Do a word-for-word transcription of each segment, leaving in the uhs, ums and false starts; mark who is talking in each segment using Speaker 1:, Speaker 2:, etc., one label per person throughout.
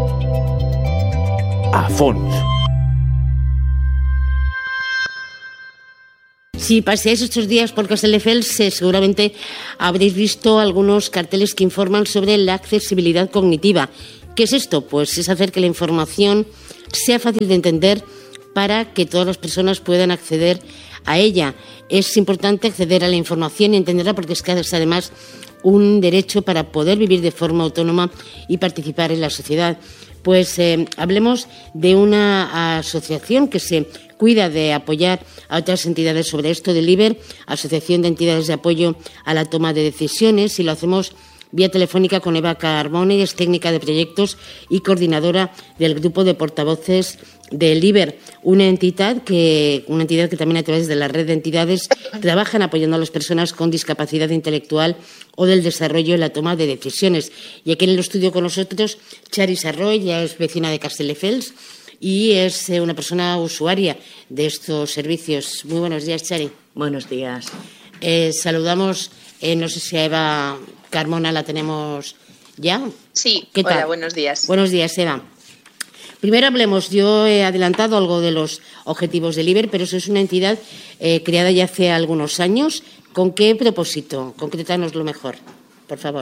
Speaker 1: A fons.
Speaker 2: Si paseáis estos días por Castelldefels, eh, seguramente habréis visto algunos carteles que informan sobre la accesibilidad cognitiva. ¿Qué es esto? Pues es hacer que la información sea fácil de entender para que todas las personas puedan acceder a ella. Es importante acceder a la información y entenderla porque es que es además un derecho para poder vivir de forma autónoma y participar en la sociedad. Pues eh, hablemos de una asociación que se cuida de apoyar a otras entidades sobre esto, del LIBER, Asociación de Entidades de Apoyo a la Toma de Decisiones, y lo hacemos vía telefónica con Eva Carbone, es técnica de proyectos y coordinadora del grupo de portavoces del LIBER, una entidad que, una entidad que también a través de la red de entidades trabajan apoyando a las personas con discapacidad intelectual o del desarrollo en la toma de decisiones. Y aquí en el estudio con nosotros, Chari Sarroy, ya es vecina de Castelldefels y es una persona usuaria de estos servicios. Muy buenos días, Chari.
Speaker 3: Buenos días.
Speaker 2: Eh, saludamos, eh, no sé si a Eva Carmona la tenemos ya.
Speaker 4: Sí,
Speaker 2: ¿Qué tal?
Speaker 4: Hola, buenos días.
Speaker 2: Buenos días, Eva. Primero hablemos, yo he adelantado algo de los objetivos del LIBER, pero eso es una entidad eh, creada ya hace algunos años. ¿Con qué propósito? Concrétanoslo mejor, por favor.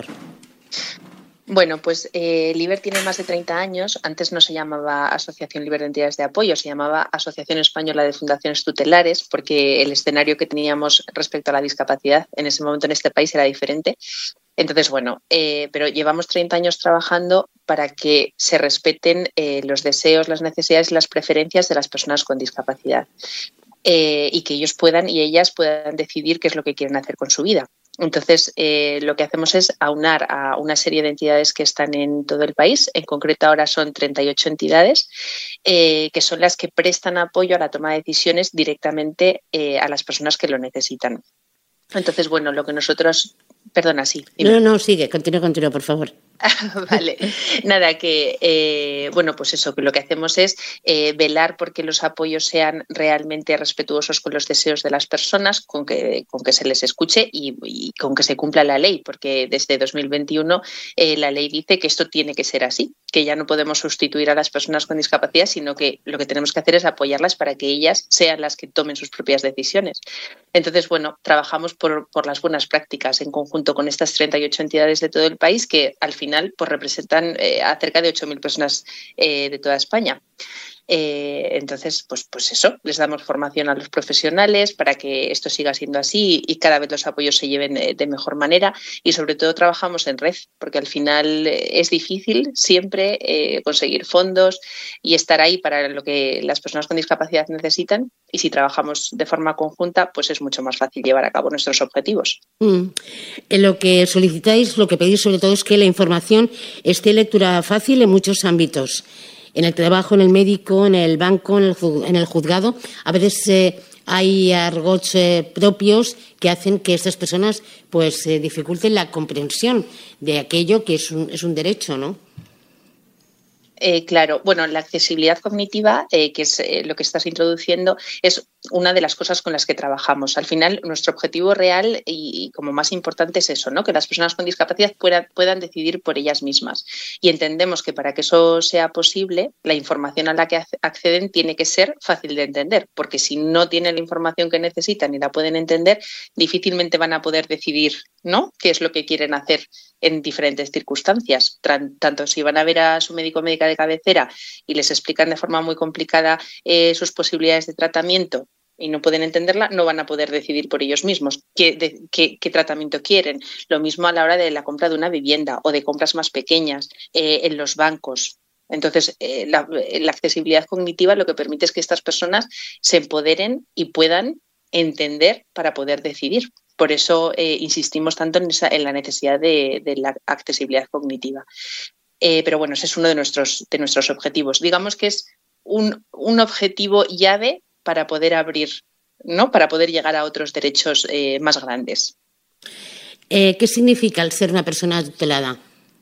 Speaker 4: Bueno, pues eh, LIBER tiene más de treinta años. Antes no se llamaba Asociación LIBER de Entidades de Apoyo, se llamaba Asociación Española de Fundaciones Tutelares, porque el escenario que teníamos respecto a la discapacidad en ese momento en este país era diferente. Entonces, bueno, eh, pero llevamos treinta años trabajando para que se respeten eh, los deseos, las necesidades y las preferencias de las personas con discapacidad eh, y que ellos puedan y ellas puedan decidir qué es lo que quieren hacer con su vida. Entonces, eh, lo que hacemos es aunar a una serie de entidades que están en todo el país. En concreto, ahora son treinta y ocho entidades, eh, que son las que prestan apoyo a la toma de decisiones directamente eh, a las personas que lo necesitan. Entonces, bueno, lo que nosotros... Perdona, sí.
Speaker 2: Dime. No, no, sigue, continúa, continúa, por favor.
Speaker 4: Vale, nada, que eh, bueno, pues eso, que lo que hacemos es eh, velar porque los apoyos sean realmente respetuosos con los deseos de las personas, con que, con que se les escuche y, y con que se cumpla la ley, porque desde dos mil veintiuno eh, la ley dice que esto tiene que ser así, que ya no podemos sustituir a las personas con discapacidad, sino que lo que tenemos que hacer es apoyarlas para que ellas sean las que tomen sus propias decisiones. Entonces, bueno, trabajamos por, por las buenas prácticas en conjunto con estas treinta y ocho entidades de todo el país que al final pues representan eh, a cerca de ocho mil personas eh, de toda España. Eh, entonces, pues, pues eso, les damos formación a los profesionales para que esto siga siendo así y cada vez los apoyos se lleven de, de mejor manera y sobre todo trabajamos en red, porque al final eh, es difícil siempre eh, conseguir fondos y estar ahí para lo que las personas con discapacidad necesitan, y si trabajamos de forma conjunta, pues es mucho más fácil llevar a cabo nuestros objetivos.
Speaker 2: Mm. Lo que solicitáis, lo que pedís sobre todo es que la información esté lectura fácil en muchos ámbitos. En el trabajo, en el médico, en el banco, en el, en el juzgado. A veces eh, hay argots eh, propios que hacen que estas personas pues eh, dificulten la comprensión de aquello que es un, es un derecho, ¿no?
Speaker 4: Eh, claro, bueno, la accesibilidad cognitiva, eh, que es eh, lo que estás introduciendo, es una de las cosas con las que trabajamos. Al final, nuestro objetivo real y, y como más importante es eso, ¿no? Que las personas con discapacidad puedan, puedan decidir por ellas mismas. Y entendemos que para que eso sea posible, la información a la que acceden tiene que ser fácil de entender, porque si no tienen la información que necesitan y la pueden entender, difícilmente van a poder decidir, ¿no?, qué es lo que quieren hacer en diferentes circunstancias. Tanto si van a ver a su médico o médica de cabecera y les explican de forma muy complicada eh, sus posibilidades de tratamiento y no pueden entenderla, no van a poder decidir por ellos mismos qué, de, qué, qué tratamiento quieren. Lo mismo a la hora de la compra de una vivienda o de compras más pequeñas eh, en los bancos. Entonces, eh, la, la accesibilidad cognitiva lo que permite es que estas personas se empoderen y puedan entender para poder decidir. Por eso eh, insistimos tanto en, esa, en la necesidad de, de la accesibilidad cognitiva. Eh, pero bueno, ese es uno de nuestros, de nuestros objetivos. Digamos que es un, un objetivo llave para poder abrir, ¿no?, para poder llegar a otros derechos eh, más grandes.
Speaker 2: Eh, ¿Qué significa el ser una persona tutelada?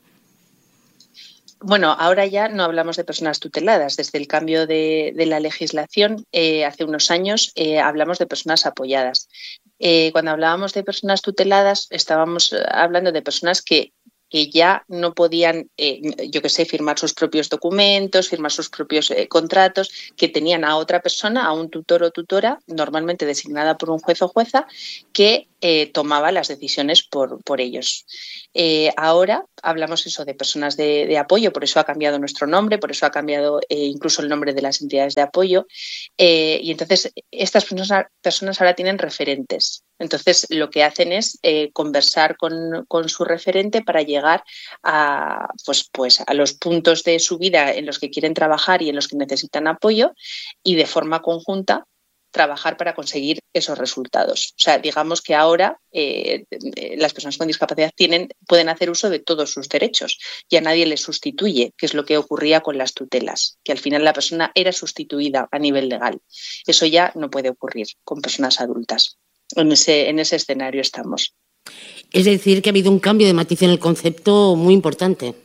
Speaker 4: Bueno, ahora ya no hablamos de personas tuteladas. Desde el cambio de, de la legislación eh, hace unos años eh, hablamos de personas apoyadas. Eh, cuando hablábamos de personas tuteladas estábamos hablando de personas que que ya no podían, eh, yo qué sé, firmar sus propios documentos, firmar sus propios eh, contratos, que tenían a otra persona, a un tutor o tutora, normalmente designada por un juez o jueza, que eh, tomaba las decisiones por, por ellos. Eh, ahora hablamos eso de personas de, de apoyo, por eso ha cambiado nuestro nombre, por eso ha cambiado eh, incluso el nombre de las entidades de apoyo, eh, y entonces estas personas, personas ahora tienen referentes. Entonces, lo que hacen es eh, conversar con, con su referente para llegar a, pues, pues, a los puntos de su vida en los que quieren trabajar y en los que necesitan apoyo, y de forma conjunta trabajar para conseguir esos resultados. O sea, digamos que ahora eh, las personas con discapacidad tienen, pueden hacer uso de todos sus derechos y a nadie les sustituye, que es lo que ocurría con las tutelas, que al final la persona era sustituida a nivel legal. Eso ya no puede ocurrir con personas adultas. En ese, en ese escenario estamos.
Speaker 2: Es decir, que ha habido un cambio de matiz en el concepto muy importante.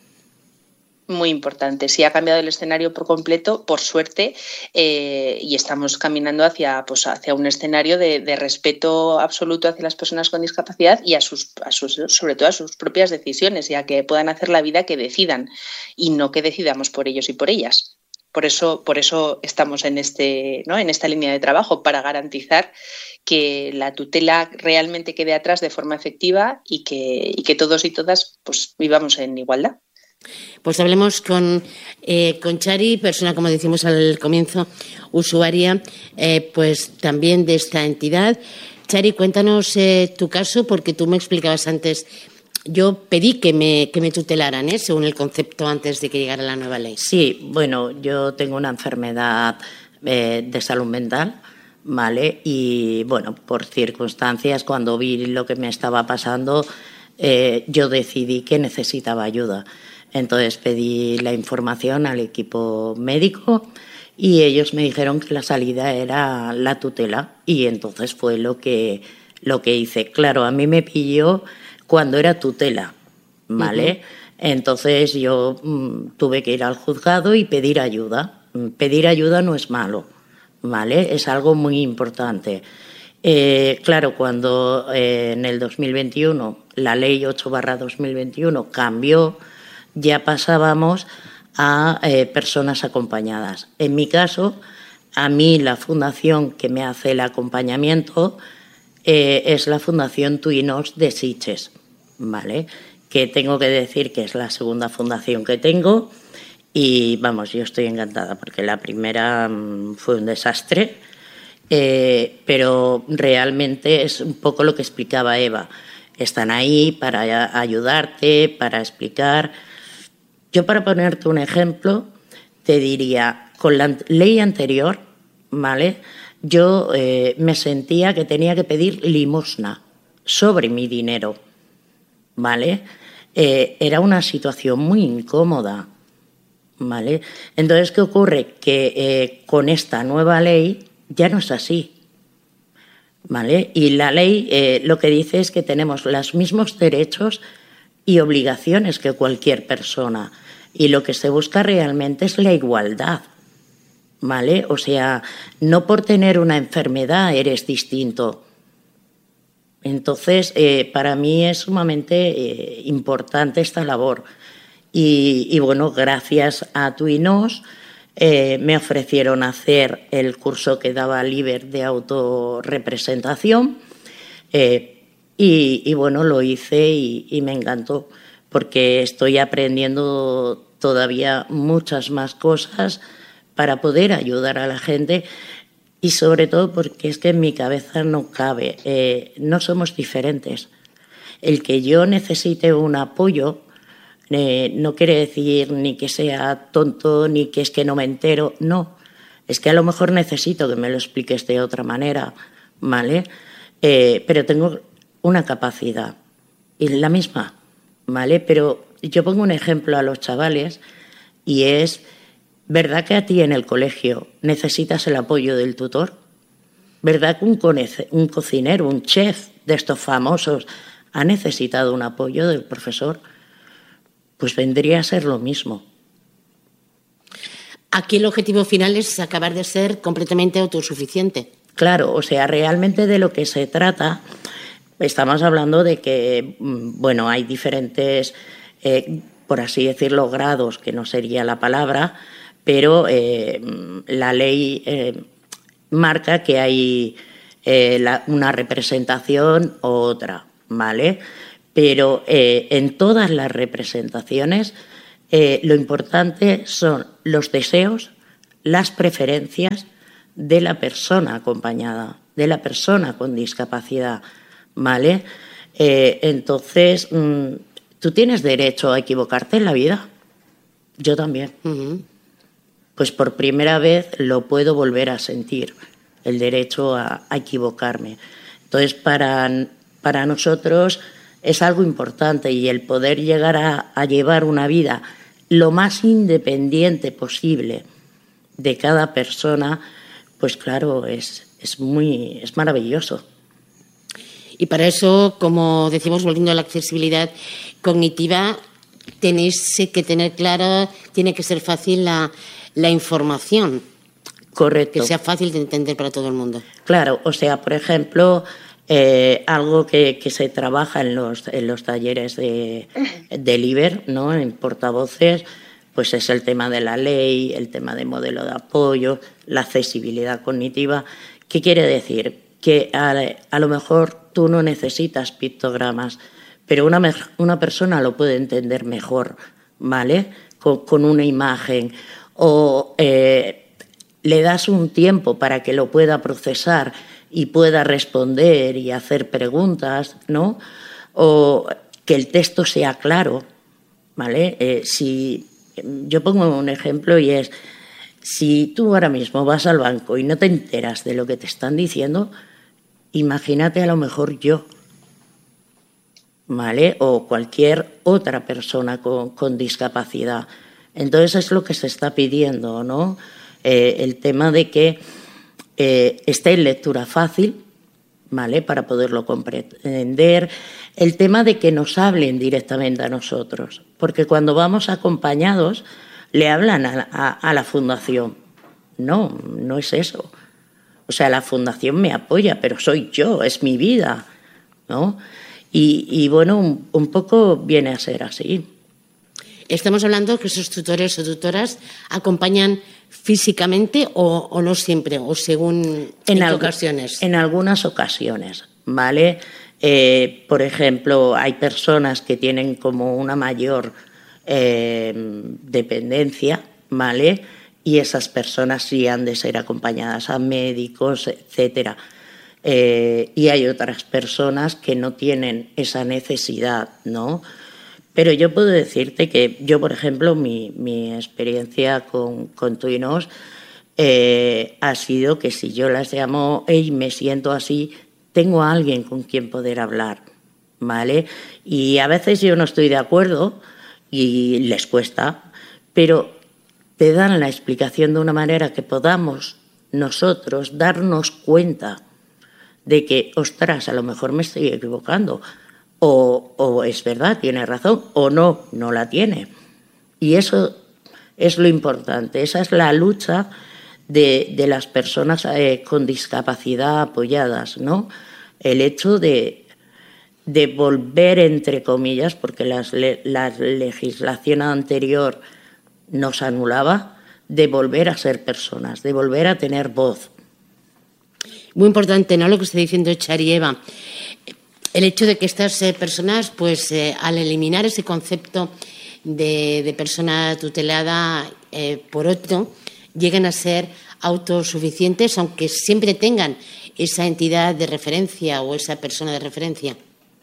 Speaker 4: Muy importante. Sí, ha cambiado el escenario por completo, por suerte, eh, y estamos caminando hacia, pues, hacia un escenario de, de respeto absoluto hacia las personas con discapacidad y a sus, a sus, sobre todo a sus propias decisiones, ya que puedan hacer la vida que decidan y no que decidamos por ellos y por ellas. Por eso, por eso estamos en, este, ¿no? en esta línea de trabajo, para garantizar que la tutela realmente quede atrás de forma efectiva y que, y que todos y todas pues, vivamos en igualdad.
Speaker 2: Pues hablemos con, eh, con Chari, persona, como decimos al comienzo, usuaria, eh, pues también de esta entidad. Chari, cuéntanos eh, tu caso, porque tú me explicabas antes. Yo pedí que me, que me tutelaran, ¿eh? Según el concepto, antes de que llegara la nueva ley.
Speaker 1: Sí, bueno, yo tengo una enfermedad eh, de salud mental, ¿vale? Y, bueno, por circunstancias, cuando vi lo que me estaba pasando, eh, yo decidí que necesitaba ayuda. Entonces pedí la información al equipo médico y ellos me dijeron que la salida era la tutela, y entonces fue lo que, lo que hice. Claro, a mí me pilló cuando era tutela, ¿vale? Uh-huh. Entonces yo mmm, tuve que ir al juzgado y pedir ayuda. Pedir ayuda no es malo, ¿vale? Es algo muy importante. Eh, claro, cuando eh, en el dos mil veintiuno la ley ocho barra dos mil veintiuno cambió, ya pasábamos a eh, personas acompañadas. En mi caso, a mí la fundación que me hace el acompañamiento eh, es la Fundación Tuinos de Sitges, ¿vale? Que tengo que decir que es la segunda fundación que tengo y, vamos, yo estoy encantada porque la primera mmm, fue un desastre, eh, pero realmente es un poco lo que explicaba Eva. Están ahí para ayudarte, para explicar. Yo, para ponerte un ejemplo, te diría, con la ley anterior, ¿vale? Yo eh, me sentía que tenía que pedir limosna sobre mi dinero, ¿vale? Eh, era una situación muy incómoda, ¿vale? Entonces, ¿qué ocurre? Que eh, con esta nueva ley ya no es así, ¿vale? Y la ley eh, lo que dice es que tenemos los mismos derechos y obligaciones que cualquier persona, y lo que se busca realmente es la igualdad, ¿vale? O sea, no por tener una enfermedad eres distinto. Entonces, eh, para mí es sumamente eh, importante esta labor y, y bueno, gracias a Tuinos eh, me ofrecieron hacer el curso que daba Liber de autorrepresentación eh, y, y bueno, lo hice y, y me encantó, porque estoy aprendiendo todavía muchas más cosas para poder ayudar a la gente y sobre todo porque es que en mi cabeza no cabe, eh, no somos diferentes. El que yo necesite un apoyo eh, no quiere decir ni que sea tonto ni que es que no me entero, no. Es que a lo mejor necesito que me lo expliques de otra manera, ¿vale? Eh, pero tengo una capacidad y la misma, ¿vale? Pero yo pongo un ejemplo a los chavales y es, ¿verdad que a ti en el colegio necesitas el apoyo del tutor? ¿Verdad que un, un cocinero, un chef de estos famosos ha necesitado un apoyo del profesor? Pues vendría a ser lo mismo.
Speaker 2: Aquí el objetivo final es acabar de ser completamente autosuficiente.
Speaker 1: Claro, o sea, realmente de lo que se trata, estamos hablando de que, bueno, hay diferentes eh, por así decirlo, grados, que no sería la palabra, pero eh, la ley eh, marca que hay eh, la, una representación u otra, ¿vale? Pero eh, en todas las representaciones eh, lo importante son los deseos, las preferencias de la persona acompañada, de la persona con discapacidad, ¿vale? Eh, entonces, mmm, ¿tú tienes derecho a equivocarte en la vida? Yo también. Uh-huh. Pues por primera vez lo puedo volver a sentir, el derecho a, a equivocarme. Entonces, para, para nosotros es algo importante, y el poder llegar a, a llevar una vida lo más independiente posible de cada persona, pues claro, es, es, muy, es maravilloso.
Speaker 2: Y para eso, como decimos, volviendo a la accesibilidad cognitiva, tenéis que tener claro, tiene que ser fácil la, la información.
Speaker 1: Correcto.
Speaker 2: Que sea fácil de entender para todo el mundo.
Speaker 1: Claro, o sea, por ejemplo, eh, algo que, que se trabaja en los, en los talleres de, de Liber, ¿no?, en portavoces, pues es el tema de la ley, el tema de modelo de apoyo, la accesibilidad cognitiva. ¿Qué quiere decir? Que a, a lo mejor tú no necesitas pictogramas, pero una, una persona lo puede entender mejor, ¿vale? Con, con una imagen. O eh, le das un tiempo para que lo pueda procesar y pueda responder y hacer preguntas, ¿no? O que el texto sea claro, ¿vale? Eh, si yo pongo un ejemplo, y es, si tú ahora mismo vas al banco y no te enteras de lo que te están diciendo, imagínate a lo mejor yo, ¿vale? O cualquier otra persona con, con discapacidad. Entonces es lo que se está pidiendo, ¿no? Eh, el tema de que eh, esté en lectura fácil, ¿vale?, para poderlo comprender. El tema de que nos hablen directamente a nosotros, porque cuando vamos acompañados le hablan a, a, a la fundación. No, no es eso. O sea, la fundación me apoya, pero soy yo, es mi vida, ¿no? Y, y bueno, un, un poco viene a ser así.
Speaker 2: Estamos hablando que esos tutores o tutoras acompañan físicamente o, o no siempre, o según en, en ocasiones.
Speaker 1: En algunas ocasiones, ¿vale? Eh, por ejemplo, hay personas que tienen como una mayor eh, dependencia, ¿vale? Y esas personas sí han de ser acompañadas a médicos, etcétera. Eh, y hay otras personas que no tienen esa necesidad, ¿no? Pero yo puedo decirte que yo, por ejemplo, mi, mi experiencia con, con Twinos eh, ha sido que si yo las llamo, hey, me siento así, tengo a alguien con quien poder hablar, ¿vale? Y a veces yo no estoy de acuerdo y les cuesta, pero te dan la explicación de una manera que podamos nosotros darnos cuenta de que, ostras, a lo mejor me estoy equivocando, o, o es verdad, tiene razón, o no, no la tiene. Y eso es lo importante, esa es la lucha de, de las personas eh, con discapacidad apoyadas, ¿no? El hecho de, de volver, entre comillas, porque las, la legislación anterior nos anulaba, de volver a ser personas, de volver a tener voz.
Speaker 2: Muy importante, ¿no?, lo que está diciendo Chari y Eva. El hecho de que estas eh, personas, pues eh, al eliminar ese concepto de, de persona tutelada eh, por otro, lleguen a ser autosuficientes, aunque siempre tengan esa entidad de referencia o esa persona de referencia.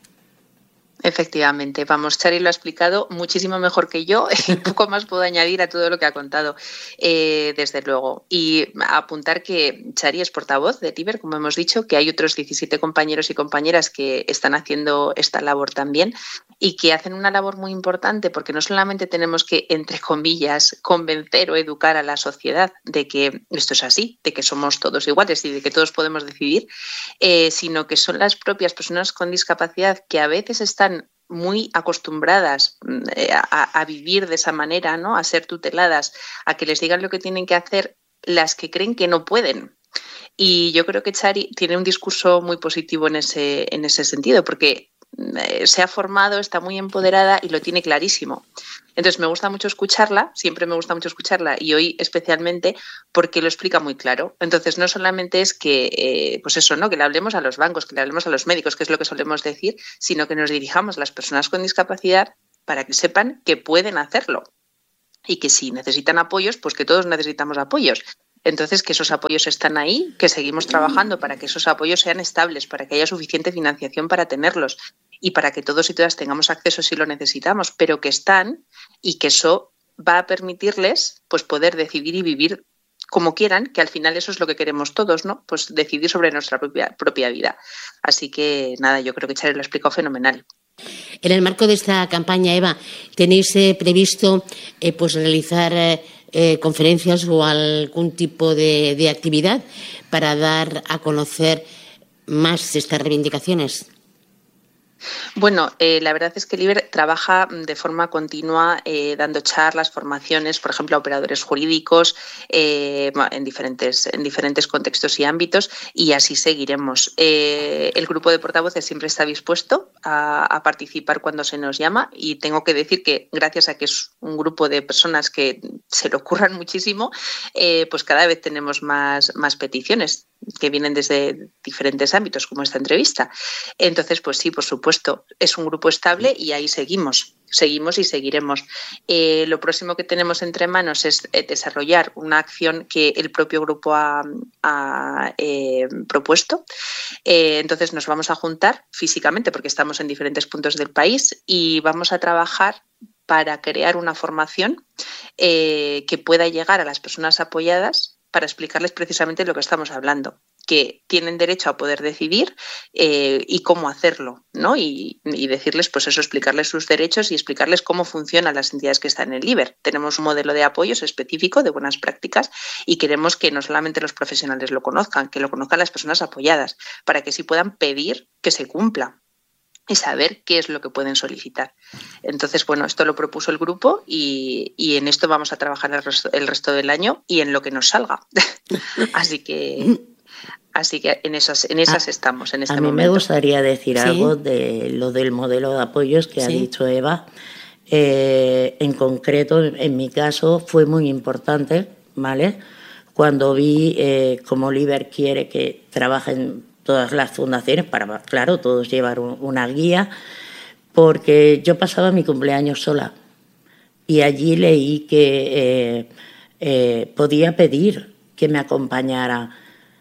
Speaker 4: Efectivamente, vamos, Chari lo ha explicado muchísimo mejor que yo y poco más puedo añadir a todo lo que ha contado, eh, desde luego. Y apuntar que Chari es portavoz de Liber, como hemos dicho, que hay otros diecisiete compañeros y compañeras que están haciendo esta labor también y que hacen una labor muy importante, porque no solamente tenemos que, entre comillas, convencer o educar a la sociedad de que esto es así, de que somos todos iguales y de que todos podemos decidir, eh, sino que son las propias personas con discapacidad que a veces están muy acostumbradas a, a vivir de esa manera, ¿no?, a ser tuteladas, a que les digan lo que tienen que hacer, las que creen que no pueden. Y yo creo que Chari tiene un discurso muy positivo en ese, en ese sentido, porque eh, se ha formado, está muy empoderada y lo tiene clarísimo. Entonces me gusta mucho escucharla, siempre me gusta mucho escucharla y hoy especialmente porque lo explica muy claro. Entonces no solamente es que, eh, pues eso, ¿no? Que le hablemos a los bancos, que le hablemos a los médicos, que es lo que solemos decir, sino que nos dirijamos a las personas con discapacidad para que sepan que pueden hacerlo y que si necesitan apoyos, pues que todos necesitamos apoyos. Entonces, que esos apoyos están ahí, que seguimos trabajando para que esos apoyos sean estables, para que haya suficiente financiación para tenerlos y para que todos y todas tengamos acceso si lo necesitamos, pero que están y que eso va a permitirles pues poder decidir y vivir como quieran, que al final eso es lo que queremos todos, ¿no? Pues decidir sobre nuestra propia, propia vida. Así que nada, yo creo que Chari lo ha explicado fenomenal.
Speaker 2: En el marco de esta campaña, Eva, ¿tenéis eh, previsto eh, pues realizar eh, eh, conferencias o algún tipo de, de actividad para dar a conocer más estas reivindicaciones?
Speaker 4: Bueno, eh, la verdad es que el I B E R trabaja de forma continua eh, dando charlas, formaciones, por ejemplo, a operadores jurídicos eh, en, diferentes, en diferentes contextos y ámbitos y así seguiremos. Eh, el grupo de portavoces siempre está dispuesto a, a participar cuando se nos llama y tengo que decir que gracias a que es un grupo de personas que se lo curran muchísimo, eh, pues cada vez tenemos más, más peticiones que vienen desde diferentes ámbitos, como esta entrevista. Entonces, pues sí, por supuesto, es un grupo estable y ahí seguimos, seguimos y seguiremos. Eh, lo próximo que tenemos entre manos es eh, desarrollar una acción que el propio grupo ha, ha eh, propuesto. Eh, entonces, nos vamos a juntar físicamente, porque estamos en diferentes puntos del país, y vamos a trabajar para crear una formación eh, que pueda llegar a las personas apoyadas para explicarles precisamente lo que estamos hablando, que tienen derecho a poder decidir eh, y cómo hacerlo, ¿no? Y, y decirles, pues eso, explicarles sus derechos y explicarles cómo funcionan las entidades que están en el I B E R. Tenemos un modelo de apoyos específico, de buenas prácticas, y queremos que no solamente los profesionales lo conozcan, que lo conozcan las personas apoyadas, para que sí puedan pedir que se cumpla y saber qué es lo que pueden solicitar. Entonces, bueno, esto lo propuso el grupo y, y en esto vamos a trabajar el resto, el resto del año y en lo que nos salga. Así que así que en esas, en esas a, estamos en este momento.
Speaker 1: A mí momento. Me gustaría decir ¿Sí? algo de lo del modelo de apoyos que ¿Sí? ha dicho Eva. Eh, en concreto, en mi caso, fue muy importante, ¿vale? Cuando vi eh, cómo el I B E R quiere que trabajen todas las fundaciones, para, claro, todos llevar un, una guía, porque yo pasaba mi cumpleaños sola y allí leí que eh, eh, podía pedir que me acompañara.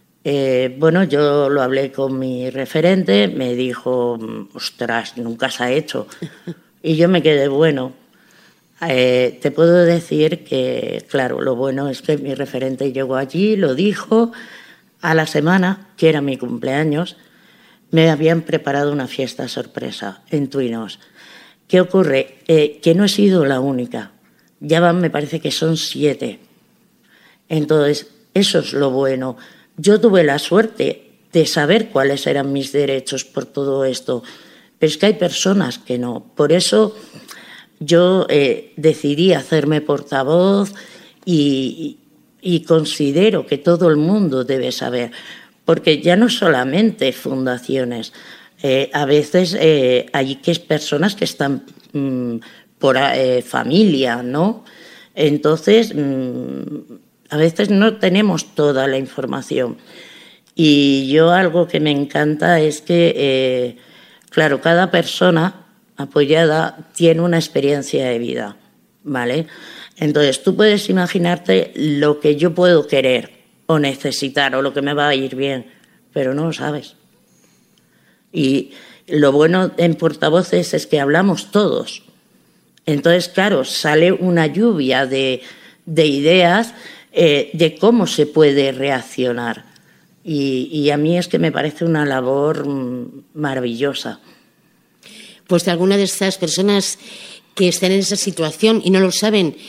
Speaker 1: Eh, bueno, yo lo hablé con mi referente, me dijo, ostras, nunca se ha hecho. Y yo me quedé, bueno, eh, te puedo decir que, claro, lo bueno es que mi referente llegó allí, lo dijo. A la semana, que era mi cumpleaños, me habían preparado una fiesta sorpresa en Twinos. ¿Qué ocurre? Eh, que no he sido la única. Ya van, me parece que son siete. Entonces, eso es lo bueno. Yo tuve la suerte de saber cuáles eran mis derechos por todo esto, pero es que hay personas que no. Por eso yo eh, decidí hacerme portavoz y... Y considero que todo el mundo debe saber, porque ya no solamente fundaciones, eh, a veces eh, hay que personas que están mmm, por eh, familia, ¿no? Entonces, mmm, a veces no tenemos toda la información. Y yo algo que me encanta es que, eh, claro, cada persona apoyada tiene una experiencia de vida, ¿vale? Entonces, tú puedes imaginarte lo que yo puedo querer o necesitar o lo que me va a ir bien, pero no lo sabes. Y lo bueno en portavoces es que hablamos todos. Entonces, claro, sale una lluvia de, de ideas eh, de cómo se puede reaccionar. Y, y a mí es que me parece una labor mmm, maravillosa.
Speaker 2: Pues de alguna de estas personas que están en esa situación y no lo saben,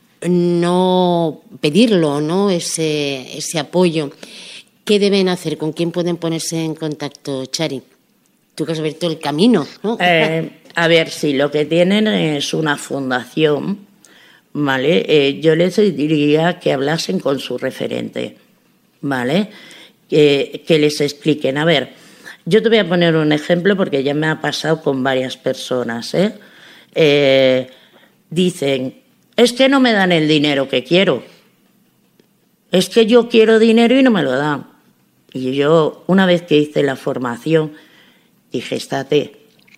Speaker 2: no pedirlo, ¿no? Ese, ese apoyo. ¿Qué deben hacer? ¿Con quién pueden ponerse en contacto, Chari? Tú que has abierto el camino, ¿no?
Speaker 1: Eh, a ver, sí, lo que tienen es una fundación, ¿vale? Eh, yo les diría que hablasen con su referente, ¿vale? Que, que les expliquen. A ver, yo te voy a poner un ejemplo porque ya me ha pasado con varias personas, ¿eh? Eh, dicen, es que no me dan el dinero que quiero. Es que yo quiero dinero y no me lo dan. Y yo, una vez que hice la formación, dije, estate.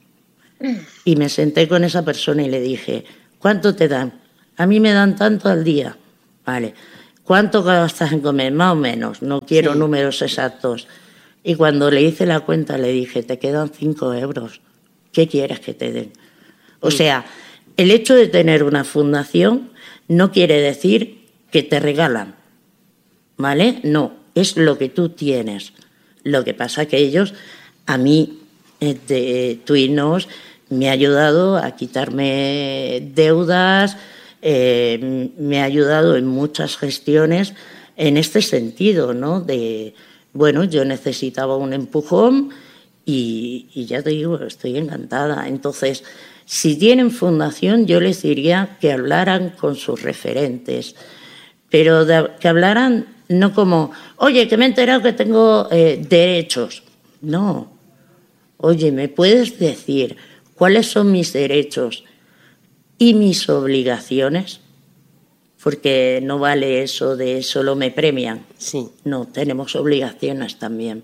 Speaker 1: Y me senté con esa persona y le dije, ¿cuánto te dan? A mí me dan tanto al día. Vale. ¿Cuánto gastas en comer? Más o menos. No quiero sí. números exactos. Y cuando le hice la cuenta le dije, te quedan cinco euros. ¿Qué quieres que te den? O sí. sea, el hecho de tener una fundación no quiere decir que te regalan. ¿Vale? No, es lo que tú tienes. Lo que pasa que ellos, a mí, de Twinos, me ha ayudado a quitarme deudas, eh, me ha ayudado en muchas gestiones en este sentido, ¿no? De, bueno, yo necesitaba un empujón y, y ya te digo, estoy encantada. Entonces, si tienen fundación, yo les diría que hablaran con sus referentes, pero de, que hablaran no como, oye, que me he enterado que tengo eh, derechos. No. Oye, ¿me puedes decir cuáles son mis derechos y mis obligaciones? Porque no vale eso de solo me premian.
Speaker 2: Sí.
Speaker 1: No, tenemos obligaciones también.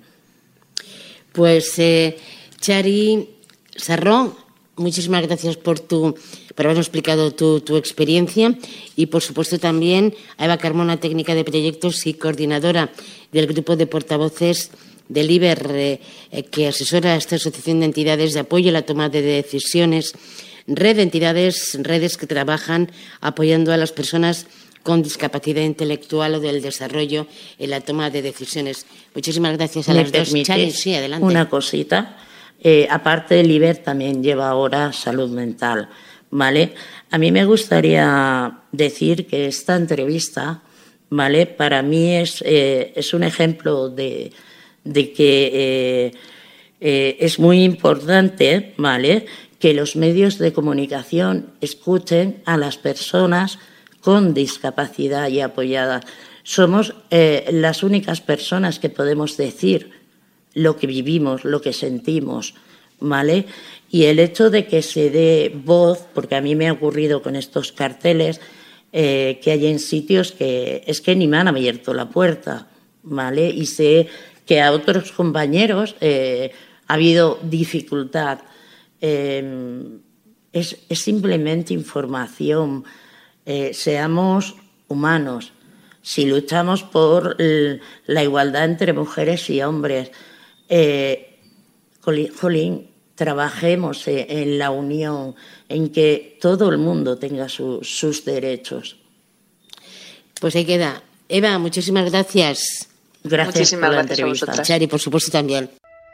Speaker 2: Pues, eh, Chari Sarró, muchísimas gracias por tu por habernos explicado tu, tu experiencia y, por supuesto, también a Eva Carmona, técnica de proyectos y coordinadora del grupo de portavoces del I B E R, eh, que asesora a esta asociación de entidades de apoyo a la toma de decisiones, red de entidades, redes que trabajan apoyando a las personas con discapacidad intelectual o del desarrollo en la toma de decisiones. Muchísimas gracias a las dos. Chari, sí, adelante.
Speaker 1: Una cosita. Eh, aparte del I B E R también lleva ahora salud mental, ¿vale? A mí me gustaría decir que esta entrevista, ¿vale? Para mí es, eh, es un ejemplo de, de que eh, eh, es muy importante, ¿vale?, que los medios de comunicación escuchen a las personas con discapacidad y apoyadas. Somos eh, las únicas personas que podemos decir lo que vivimos, lo que sentimos, ¿vale? Y el hecho de que se dé voz, porque a mí me ha ocurrido con estos carteles, eh, que hay en sitios que es que ni me han abierto la puerta, ¿vale? Y sé que a otros compañeros eh, ha habido dificultad. Eh, es, es simplemente información. Eh, seamos humanos. Si luchamos por la igualdad entre mujeres y hombres, eh, jolín, trabajemos en la unión, en que todo el mundo tenga su, sus derechos.
Speaker 2: Pues ahí queda. Eva, muchísimas gracias.
Speaker 1: Gracias
Speaker 4: muchísimas
Speaker 1: por la
Speaker 4: gracias
Speaker 1: entrevista.
Speaker 4: a vosotras.
Speaker 2: Chari, por supuesto, también.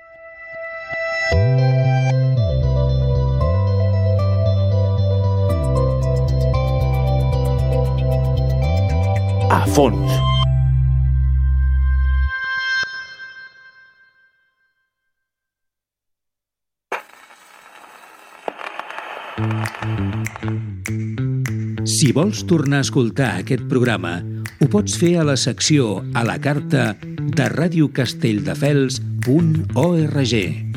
Speaker 3: A fons.
Speaker 5: Si vols tornar a escoltar aquest programa, ho pots fer a la secció a la carta de radiocastelldefels punt org.